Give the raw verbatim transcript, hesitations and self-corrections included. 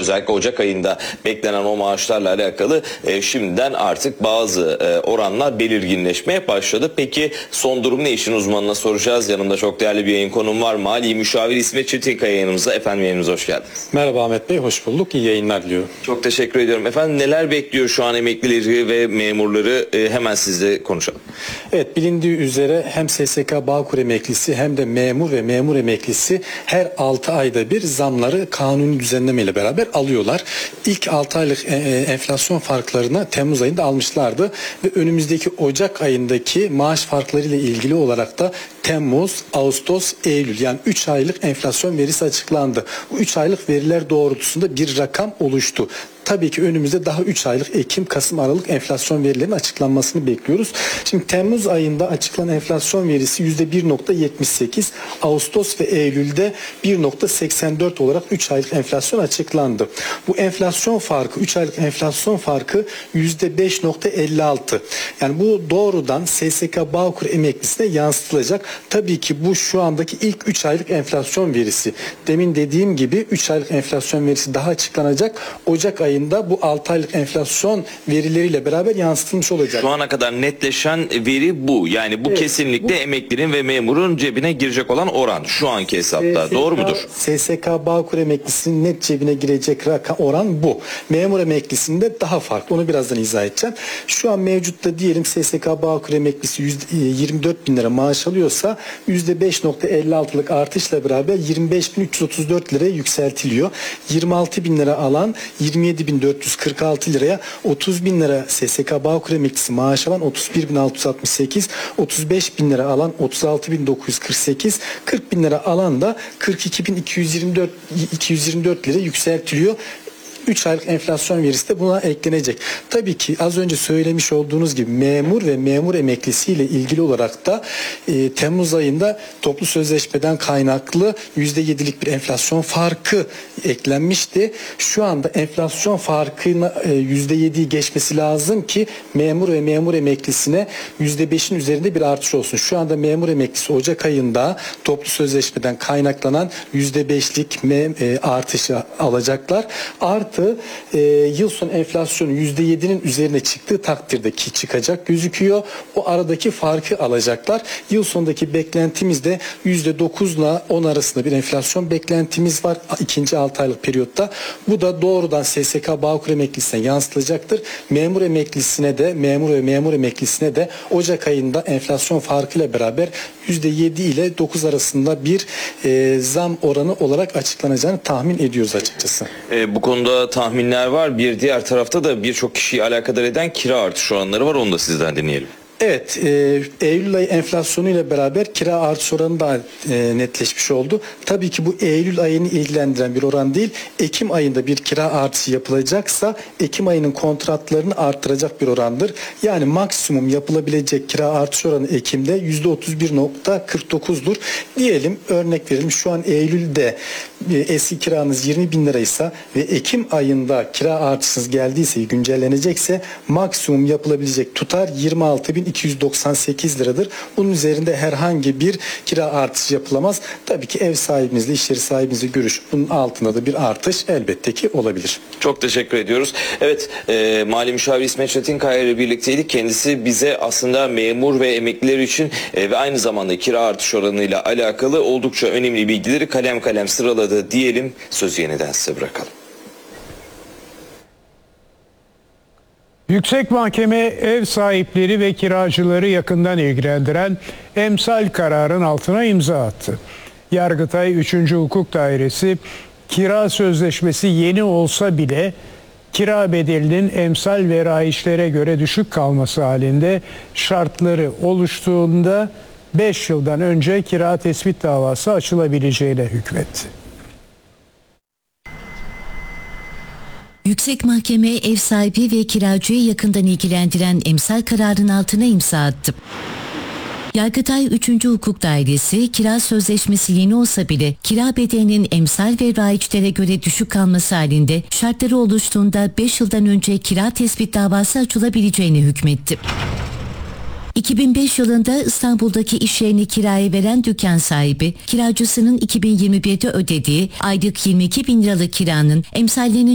özellikle Ocak ayında beklenen o maaşlarla alakalı e, şimdiden artık bazı e, oranlar belirginleşmeye başladı. Peki son durum ne? İşin uzmanına soracağız. Yanımda çok değerli bir yayın konum var. Mali Müşavir İsmet Çetinkaya yayınımıza. Efendim yayınımıza hoş geldiniz. Merhaba Ahmet Bey, hoş bulduk. İyi yayınlar diliyorum. Çok teşekkür ediyorum. Efendim neler bekliyor şu an emeklileri ve memurları? E, hemen sizle konuşalım. Evet, bilindiği üzere hem S S K Bağkur emeklisi hem de memur ve memur emeklisi her altı ayda bir zamları kanuni düzenlemeyle beraber alıyorlar. İlk altı aylık enflasyon farklarını Temmuz ayında almışlardı ve önümüzdeki Ocak ayındaki maaş farkları ile ilgili olarak da Temmuz, Ağustos, Eylül yani üç aylık enflasyon verisi açıklandı. Bu üç aylık veriler doğrultusunda bir rakam oluştu. Tabii ki önümüzde daha üç aylık Ekim, Kasım, Aralık enflasyon verilerinin açıklanmasını bekliyoruz. Şimdi Temmuz ayında açıklanan enflasyon verisi yüzde bir nokta yetmiş sekiz, Ağustos ve Eylül'de bir nokta seksen dört olarak üç aylık enflasyon açıklandı. Bu enflasyon farkı, üç aylık enflasyon farkı yüzde beş nokta elli altı. Yani bu doğrudan S S K Bağkur emeklisine yansıtılacak. Tabii ki bu şu andaki ilk üç aylık enflasyon verisi. Demin dediğim gibi üç aylık enflasyon verisi daha açıklanacak. Ocak ayı bu altı aylık enflasyon verileriyle beraber yansıtılmış olacak. Şu ana kadar netleşen veri bu. Yani bu evet, kesinlikle bu, emeklinin ve memurun cebine girecek olan oran. Şu anki hesapta. S S K, doğru mudur? S S K Bağkur emeklisinin net cebine girecek rakam oran bu. Memur emeklisinde daha farklı. Onu birazdan izah edeceğim. Şu an mevcutta diyelim S S K Bağkur emeklisi yirmi dört bin lira maaş alıyorsa yüzde beş nokta elli altılık artışla beraber yirmi beş bin üç yüz otuz dört liraya yükseltiliyor. yirmi altı bin lira alan yirmi yedi bin dört yüz kırk altı liraya, otuz bin lira S S K Bağkur emeklisi maaş alan otuz bir bin altı yüz altmış sekiz, otuz beş bin lira alan otuz altı bin dokuz yüz kırk sekiz, kırk bin lira alan da kırk iki bin iki yüz yirmi dört, iki yüz yirmi dört liraya yükseltiliyor. üç aylık enflasyon verisi de buna eklenecek. Tabii ki az önce söylemiş olduğunuz gibi memur ve memur emeklisiyle ilgili olarak da e, Temmuz ayında toplu sözleşmeden kaynaklı yüzde yedilik bir enflasyon farkı eklenmişti. Şu anda enflasyon farkına e, yüzde yediyi geçmesi lazım ki memur ve memur emeklisine yüzde beşin üzerinde bir artış olsun. Şu anda memur emeklisi Ocak ayında toplu sözleşmeden kaynaklanan yüzde beşlik e, artışı alacaklar. Artı E, yıl sonu enflasyonu yüzde yedinin üzerine çıktığı takdirde ki çıkacak gözüküyor. O aradaki farkı alacaklar. Yıl sonundaki beklentimiz de yüzde dokuz ile on arasında bir enflasyon beklentimiz var ikinci altı aylık periyotta. Bu da doğrudan S S K Bağkur emeklisine yansıtılacaktır. Memur emeklisine de memur ve memur emeklisine de Ocak ayında enflasyon farkıyla beraber yüzde yedi ile dokuz arasında bir e, zam oranı olarak açıklanacağını tahmin ediyoruz açıkçası. E, bu konuda tahminler var. Bir diğer tarafta da birçok kişiyi alakadar eden kira artış oranları var. Onu da sizden dinleyelim. Evet, e, Eylül ayı enflasyonu ile beraber kira artış oranı da e, netleşmiş oldu. Tabii ki bu Eylül ayını ilgilendiren bir oran değil. Ekim ayında bir kira artışı yapılacaksa Ekim ayının kontratlarını arttıracak bir orandır. Yani maksimum yapılabilecek kira artış oranı Ekim'de yüzde otuz bir nokta kırk dokuzdur. Diyelim, örnek verelim, şu an Eylül'de e, eski kiranız yirmi bin liraysa ve Ekim ayında kira artışınız geldiyse, güncellenecekse maksimum yapılabilecek tutar yirmi altı bin iki yüz doksan sekiz liradır. Bunun üzerinde herhangi bir kira artışı yapılamaz. Tabii ki ev sahibinizle, iş yeri sahibinizle görüş. Bunun altında da bir artış elbette ki olabilir. Çok teşekkür ediyoruz. Evet, e, Mali Müşavir İsmet Çetinkaya ile birlikteydik. Kendisi bize aslında memur ve emekliler için e, ve aynı zamanda kira artış oranıyla alakalı oldukça önemli bilgileri kalem kalem sıraladı diyelim. Sözü yeniden size bırakalım. Yüksek Mahkeme ev sahipleri ve kiracıları yakından ilgilendiren emsal kararın altına imza attı. Yargıtay üçüncü Hukuk Dairesi kira sözleşmesi yeni olsa bile kira bedelinin emsal ve raiçlere göre düşük kalması halinde şartları oluştuğunda beş yıldan önce kira tespit davası açılabileceğine hükmetti. Yüksek Mahkeme ev sahibi ve kiracıyı yakından ilgilendiren emsal kararın altına imza attı. Yargıtay üçüncü Hukuk Dairesi kira sözleşmesi yeni olsa bile kira bedelinin emsal ve raiçlere göre düşük kalması halinde şartları oluştuğunda beş yıldan önce kira tespit davası açılabileceğine hükmetti. iki bin beş yılında İstanbul'daki iş yerini kiraya veren dükkan sahibi, kiracısının iki bin yirmi birde ödediği aylık yirmi iki bin liralık kiranın emsallerinin